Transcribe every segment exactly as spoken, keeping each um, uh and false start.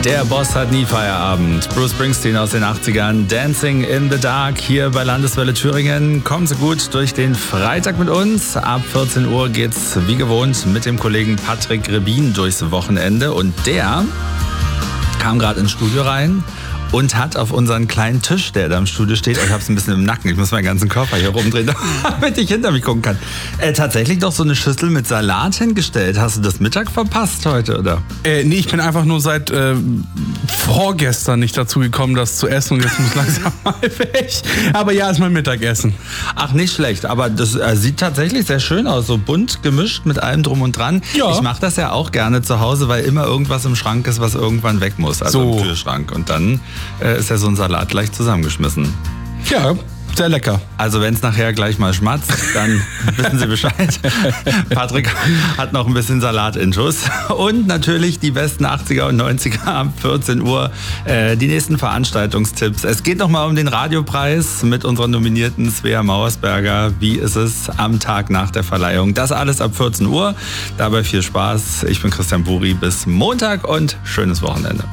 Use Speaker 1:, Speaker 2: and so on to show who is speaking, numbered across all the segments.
Speaker 1: Der Boss hat nie Feierabend. Bruce Springsteen aus den achtzigern, Dancing in the Dark hier bei Landeswelle Thüringen. Kommen Sie gut durch den Freitag mit uns. Ab vierzehn Uhr geht's wie gewohnt mit dem Kollegen Patrick Rebin durchs Wochenende. Und der kam gerade ins Studio rein und hat auf unseren kleinen Tisch, der da im Studio steht, ich hab's ein bisschen im Nacken, ich muss meinen ganzen Körper hier rumdrehen, damit ich hinter mich gucken kann, äh, tatsächlich doch so eine Schüssel mit Salat hingestellt. Hast du das Mittag verpasst heute, oder?
Speaker 2: Äh, nee, ich bin einfach nur seit äh, vorgestern nicht dazu gekommen, das zu essen und jetzt muss langsam mal weg. Aber ja, ist mein Mittagessen.
Speaker 1: Ach, nicht schlecht, aber das äh, sieht tatsächlich sehr schön aus, so bunt gemischt mit allem drum und dran.
Speaker 2: Ja.
Speaker 1: Ich mache das ja auch gerne zu Hause, weil immer irgendwas im Schrank ist, was irgendwann weg muss, also
Speaker 2: So.
Speaker 1: im Kühlschrank. Und dann äh, ist ja so ein Salat gleich zusammengeschmissen.
Speaker 2: Ja, sehr lecker.
Speaker 1: Also wenn es nachher gleich mal schmatzt, dann wissen Sie Bescheid. Patrick hat noch ein bisschen Salat in Schuss. Und natürlich die besten achtziger und neunziger ab vierzehn Uhr. Äh, die nächsten Veranstaltungstipps. Es geht nochmal um den Radiopreis mit unserer Nominierten Svea Mauersberger. Wie ist es am Tag nach der Verleihung? Das alles ab vierzehn Uhr. Dabei viel Spaß. Ich bin Christian Buri. Bis Montag und schönes Wochenende.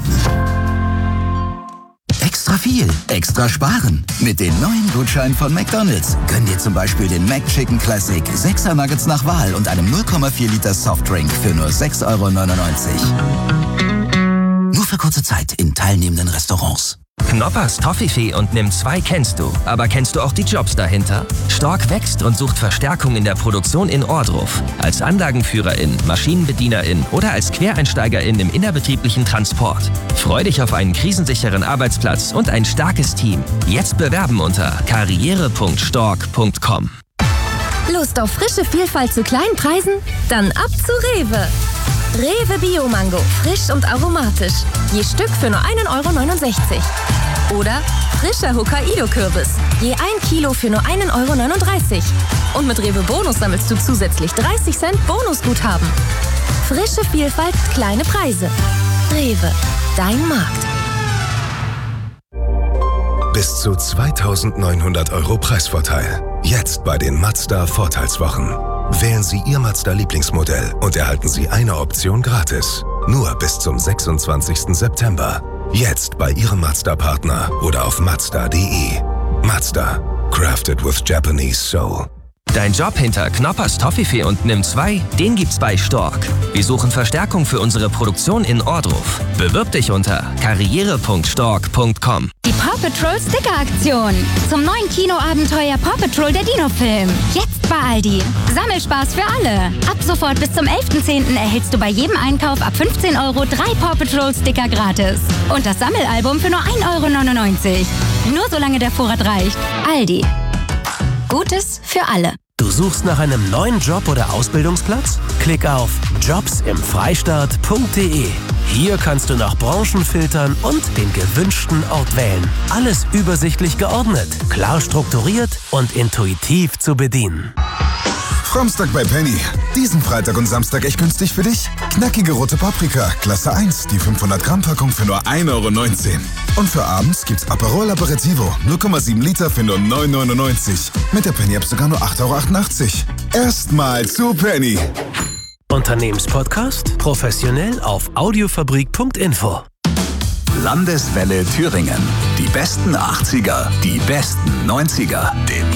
Speaker 3: Extra viel, extra sparen. Mit den neuen Gutscheinen von McDonald's. Gönn dir zum Beispiel den McChicken Classic, sechser Nuggets nach Wahl und einem null Komma vier Liter Softdrink für nur sechs Euro neunundneunzig. Nur für kurze Zeit in teilnehmenden Restaurants.
Speaker 4: Knoppers Toffifee und Nimm zwei kennst du. Aber kennst du auch die Jobs dahinter? Stork wächst und sucht Verstärkung in der Produktion in Ohrdruf. Als Anlagenführerin, Maschinenbedienerin oder als Quereinsteigerin im innerbetrieblichen Transport. Freu dich auf einen krisensicheren Arbeitsplatz und ein starkes Team. Jetzt bewerben unter karriere punkt stork punkt com.
Speaker 5: Lust auf frische Vielfalt zu kleinen Preisen? Dann ab zu Rewe. Rewe Bio-Mango, frisch und aromatisch. Je Stück für nur ein Euro neunundsechzig. Oder frischer Hokkaido-Kürbis. Je ein Kilo für nur ein Euro neununddreißig. Und mit Rewe Bonus sammelst du zusätzlich dreißig Cent Bonusguthaben. Frische Vielfalt, kleine Preise. Rewe, dein Markt.
Speaker 6: Bis zu zweitausendneunhundert Euro Preisvorteil. Jetzt bei den Mazda Vorteilswochen. Wählen Sie Ihr Mazda-Lieblingsmodell und erhalten Sie eine Option gratis. Nur bis zum sechsundzwanzigsten September. Jetzt bei Ihrem Mazda-Partner oder auf mazda punkt de. Mazda. Crafted with Japanese soul.
Speaker 4: Dein Job hinter Knoppers Toffifee und Nimm zwei, den gibt's bei Stork. Wir suchen Verstärkung für unsere Produktion in Ohrdruf. Bewirb dich unter karriere punkt stork punkt com.
Speaker 7: Die Paw Patrol Sticker-Aktion zum neuen Kinoabenteuer Paw Patrol der Dino-Film. Jetzt bei Aldi. Sammelspaß für alle. Ab sofort bis zum elften zehnten erhältst du bei jedem Einkauf ab fünfzehn Euro drei Paw Patrol Sticker gratis. Und das Sammelalbum für nur ein Euro neunundneunzig. Nur solange der Vorrat reicht. Aldi. Gutes für alle.
Speaker 8: Du suchst nach einem neuen Job oder Ausbildungsplatz? Klick auf jobs im freistaat punkt de. Hier kannst du nach Branchen filtern und den gewünschten Ort wählen. Alles übersichtlich geordnet, klar strukturiert und intuitiv zu bedienen.
Speaker 9: Framstag bei Penny. Diesen Freitag und Samstag echt günstig für dich. Knackige rote Paprika, Klasse eins, die fünfhundert Gramm Packung für nur ein Euro neunzehn. Und für abends gibt's Aperol Aperitivo, null Komma sieben Liter für nur neun Euro neunundneunzig. Mit der Penny-App sogar nur acht Euro achtundachtzig. Erstmal zu Penny.
Speaker 8: Unternehmenspodcast? Professionell auf audiofabrik punkt info.
Speaker 3: Landeswelle Thüringen. Die besten achtziger, die besten neunziger, den